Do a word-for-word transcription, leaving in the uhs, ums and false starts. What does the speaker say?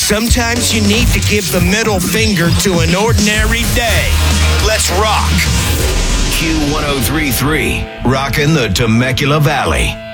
Sometimes you need to give the middle finger to an ordinary day. Let's rock. Q one oh three point three, rocking the Temecula Valley.